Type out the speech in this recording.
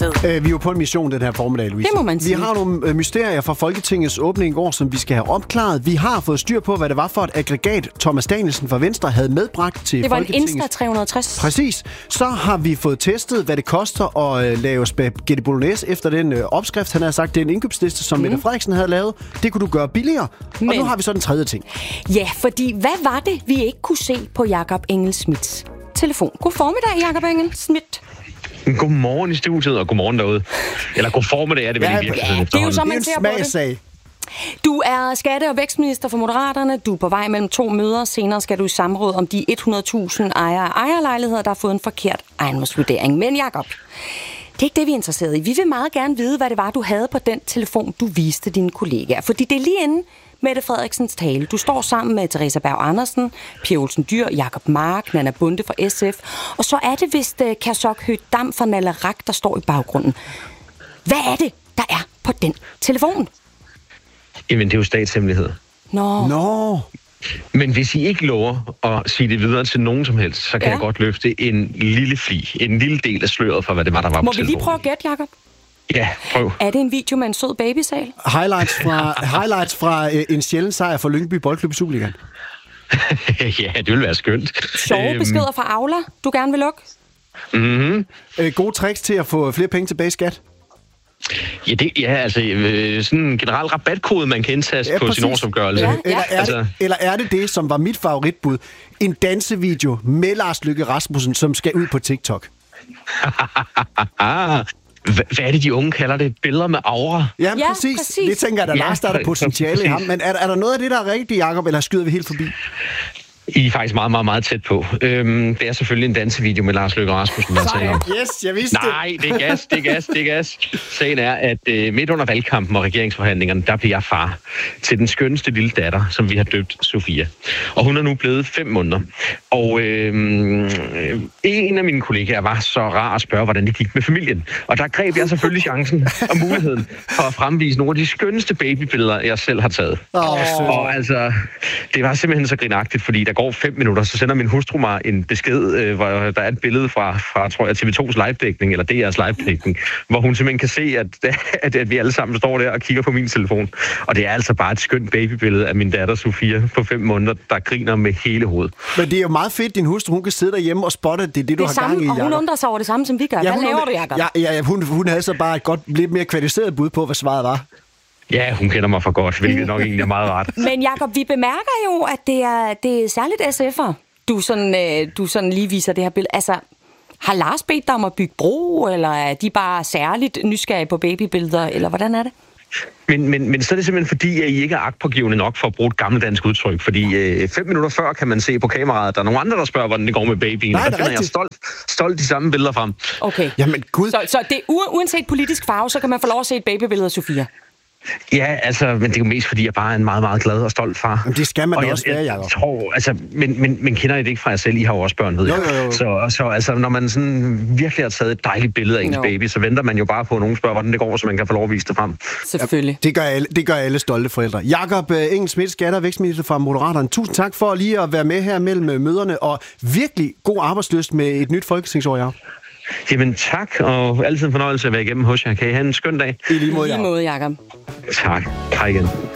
Vi er jo på en mission den her formiddag, Louise. Det må man sige. Vi har nogle mysterier fra Folketingets åbning i går, som vi skal have opklaret. Vi har fået styr på, hvad det var for et aggregat, Thomas Danielsen fra Venstre havde medbragt til Folketingets... Det var en Insta 360. Præcis. Så har vi fået testet, hvad det koster at lave spaghetti bolognese efter den opskrift. Han havde sagt, det er en indkøbsliste, som Mette Frederiksen havde lavet. Det kunne du gøre billigere. Og nu har vi så den tredje ting. Ja, fordi hvad var det, vi ikke kunne se på Jakob Engel-Schmidts telefon? God formiddag, Jakob Engel-Schmidt. Godmorgen i studiet, og godmorgen derude. Eller god formiddag er det vel i virkeligheden. Ja, det er jo så, man ser på det. Smagsag. Du er skatte- og vækstminister for Moderaterne. Du er på vej mellem 2 møder. Senere skal du i samråd om de 100.000 ejerlejligheder, der har fået en forkert ejendomsvurdering. Men Jakob, det er ikke det, vi er interesseret i. Vi vil meget gerne vide, hvad det var, du havde på den telefon, du viste dine kollegaer. Fordi det er lige inden Mette Frederiksens tale. Du står sammen med Theresa Berg Andersen, Pia Olsen Dyhr, Jakob Mark, Nanna Bonde fra SF. Og så er det vist Kazok Høgh-Dam fra Naleraq, der står i baggrunden. Hvad er det, der er på den telefon? Jamen, det er jo statshemmelighed. Nå. Men hvis I ikke lover at sige det videre til nogen som helst, så kan jeg godt løfte en lille del af sløret for, hvad det var, der var på telefonen. Må vi lige prøve at gætte, Jakob? Ja, prøv. Er det en video med en sød babysal? Highlights fra en sjælden sejr for Lyngby Boldklub i Superligaen. Ja, det ville være skønt. Sjove beskeder fra Aula, du gerne vil lukke? Gode tricks til at få flere penge tilbage i skat. Ja, sådan en generel rabatkode, man kan indtaste på sin årsopgørelse. Ja. Eller er det, som var mit favoritbud, en dansevideo med Lars Løkke Rasmussen, som skal ud på TikTok? Hvad er det, de unge kalder det? Billeder med aura? Ja, præcis. Det tænker jeg, der Lars, der er der potentiale i ham. Men er der noget af det, der er rigtigt, Jacob, eller skyder vi helt forbi? I er faktisk meget, meget, meget tæt på. Det er selvfølgelig en dansevideo med Lars Løkke Rasmussen, der taler om. Yes, jeg vidste det. Nej, det er gas. Sagen er, at midt under valgkampen og regeringsforhandlingerne, der blev jeg far til den skønneste lille datter, som vi har døbt Sofia. Og hun er nu blevet 5 måneder. Og en af mine kollegaer var så rar at spørge, hvordan det gik med familien. Og der greb jeg selvfølgelig chancen og muligheden for at fremvise nogle af de skønneste babybilleder, jeg selv har taget. Og altså, det var simpelthen så grinagtigt, fordi der går 5 minutter, så sender min hustru mig en besked, hvor der er et billede fra tror jeg, TV2's live-dækning, eller DR's live-dækning, hvor hun simpelthen kan se, at vi alle sammen står der og kigger på min telefon. Og det er altså bare et skønt babybillede af min datter Sofia på 5 måneder, der griner med hele hovedet. Men det er jo meget fedt, din hustru, hun kan sidde derhjemme og spotte, at det er det, du har gang i, Jacob. Og hun undrer sig over det samme, som vi gør. Hvad laver du, Jacob? Ja, hun havde så bare et godt, lidt mere kvalificeret bud på, hvad svaret var. Ja, hun kender mig for godt, hvilket nok egentlig er meget rart. Men Jacob, vi bemærker jo, at det er særligt SF'er, du sådan lige viser det her billede. Altså, har Lars bedt dig om at bygge bro, eller er de bare særligt nysgerrige på babybilleder, eller hvordan er det? Men så er det simpelthen fordi, at I ikke er agtpågivende nok for at bruge et gammeldansk udtryk. Fordi 5 minutter før kan man se på kameraet, at der er nogle andre, der spørger, hvordan det går med babyen. Nej, der finder jeg stolt de samme billeder frem. Okay. Jamen, Gud. Så det er uanset politisk farve, så kan man få lov at se et babybillede af Sofia? Ja, men det er jo mest, fordi jeg bare er en meget, meget glad og stolt far. Jamen, det skal man også være, Jacob. Men kender I det ikke fra jer selv? I har jo også børn, ved jeg. Jo. Så altså, når man sådan virkelig har taget et dejligt billede af ens baby, så venter man jo bare på, at nogen spørger, hvordan det går, så man kan få lov at vise det frem. Selvfølgelig. Ja, det gør alle stolte forældre. Jakob Engel-Schmidt, skatte- og vækstminister fra Moderaterne. Tusind tak for lige at være med her mellem møderne, og virkelig god arbejdslyst med et nyt folketingsår, Jacob. Jamen tak, og altid en fornøjelse at være igennem hos jer. Kan I have en skøn dag? I lige måde, Jacob. Tak. Hej igen.